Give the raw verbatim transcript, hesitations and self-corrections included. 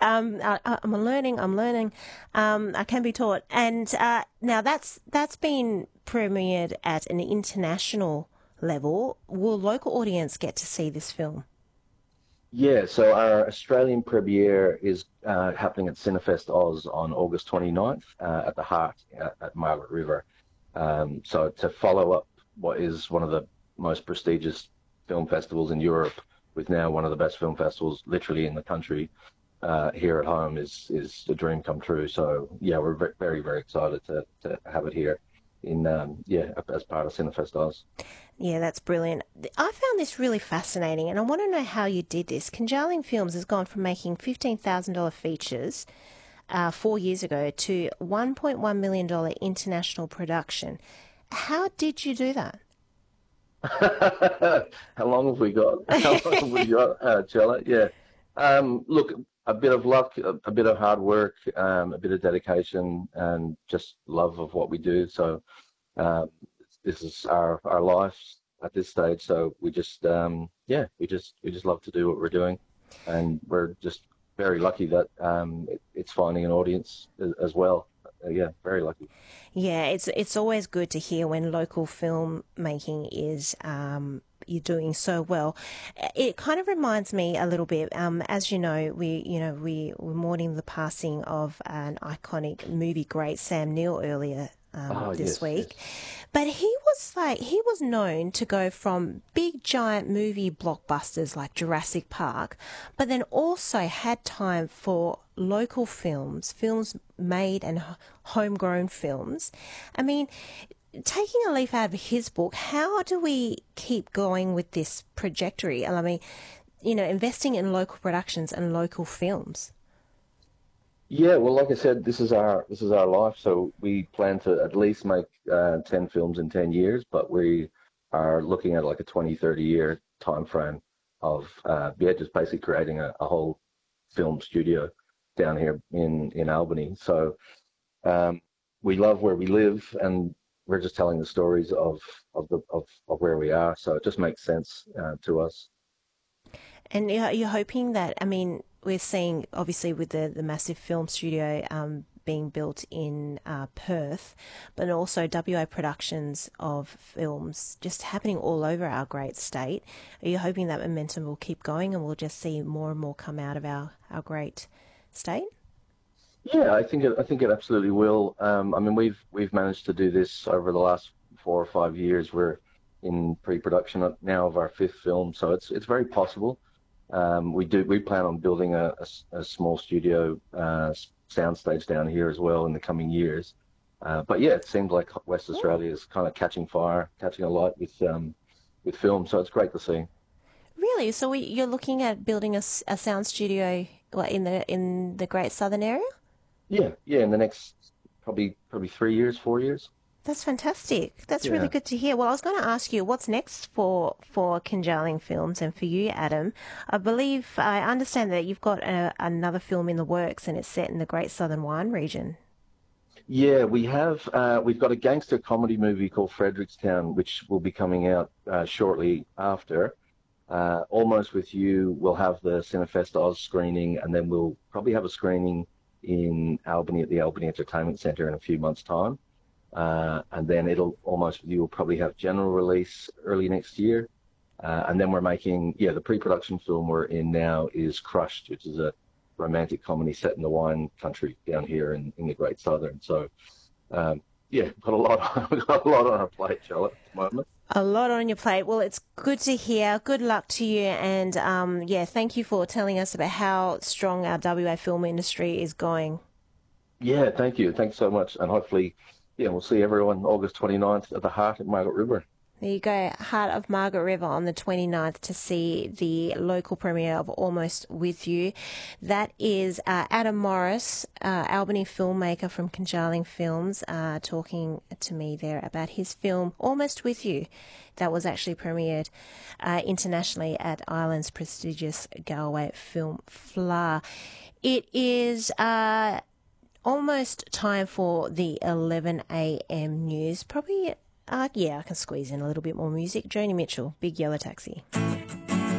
Um, I, I'm learning. I'm learning. Um, I can be taught. And uh, now that's that's been premiered at an international level. Will local audience get to see this film? Yeah, so our Australian premiere is uh, happening at Cinefest Oz on August twenty-ninth uh, at the Heart at, at Margaret River. Um, so to follow up what is one of the most prestigious film festivals in Europe, with now one of the best film festivals literally in the country, uh, here at home is is a dream come true. So yeah, we're ve- very very excited to to have it here in um, yeah as part of Cinefest Oz. Yeah, that's brilliant. I found this really fascinating, and I want to know how you did this. Conjarling Films has gone from making fifteen thousand dollars features uh, four years ago to one point one million dollars international production. How did you do that? How long have we got? How long have we got, uh, Chella? Yeah. Um, look, a bit of luck, a, a bit of hard work, um, a bit of dedication, and just love of what we do. So um, this is our our life at this stage. So we just um, yeah, we just we just love to do what we're doing, and we're just very lucky that um, it, it's finding an audience as, as well. Uh, yeah, very lucky. Yeah, it's it's always good to hear when local filmmaking is um, you're doing so well. It kind of reminds me a little bit. Um, as you know, we you know we were mourning the passing of an iconic movie great Sam Neill earlier um, Oh this yes, week. yes. But he was like, he was known to go from big giant movie blockbusters like Jurassic Park, but then also had time for local films, films made and h- homegrown films. I mean, taking a leaf out of his book, how do we keep going with this trajectory? I mean, you know, investing in local productions and local films. Yeah, well, like I said, this is our this is our life. So we plan to at least make uh, ten films in ten years, but we are looking at like a twenty, thirty year time frame of uh, yeah, just basically creating a, a whole film studio down here in in Albany. So um, we love where we live, and we're just telling the stories of of the of, of where we are. So it just makes sense uh, to us. And you're, you're hoping that, I mean, we're seeing obviously with the, the massive film studio um, being built in uh, Perth, but also W A productions of films just happening all over our great state. Are you hoping that momentum will keep going and we'll just see more and more come out of our, our great state? Yeah, I think it, I think it absolutely will. Um, I mean, we've we've managed to do this over the last four or five years. We're in pre-production now of our fifth film, so it's it's very possible. Um, we do we plan on building a, a s- a small studio uh, s- soundstage down here as well in the coming years. Uh, but yeah, it seems like West Oh, Australia is kind of catching fire, catching a light with um, with film, so it's great to see. really? So we, you're looking at building a, s- a sound studio what, in the in the Great Southern area? Yeah, yeah, in the next probably probably three years, four years. That's fantastic. That's really Yeah. good to hear. Well, I was going to ask you what's next for for Conjarling Films and for you, Adam. I believe I understand that you've got a, another film in the works and it's set in the Great Southern Wine region. Yeah, we have. Uh, we've got a gangster comedy movie called Frederickstown, which will be coming out uh, shortly after. Uh, Almost with You, we'll have the Cinefest Oz screening, and then we'll probably have a screening in Albany at the Albany Entertainment Centre in a few months' time. Uh, and then it'll Almost with You will probably have general release early next year. Uh, and then we're making, yeah, the pre-production film we're in now is Crushed, which is a romantic comedy set in the wine country down here in, in the Great Southern. So, um, yeah, got a lot, got a lot on our plate, Charlotte, at the moment. A lot on your plate. Well, it's good to hear. Good luck to you. And um, yeah, thank you for telling us about how strong our W A film industry is going. Yeah, thank you. Thanks so much. And hopefully, yeah, we'll see everyone August twenty-ninth at the Heart at Margaret River. There you go, Heart of Margaret River on the twenty-ninth to see the local premiere of Almost With You. That is uh, Adam Morris, uh, Albany filmmaker from Conjarling Films, uh, talking to me there about his film Almost With You. That was actually premiered uh, internationally at Ireland's prestigious Galway Film Fleadh. It is... Uh, almost time for the eleven a m news. Probably, uh, yeah, I can squeeze in a little bit more music. Joni Mitchell, Big Yellow Taxi.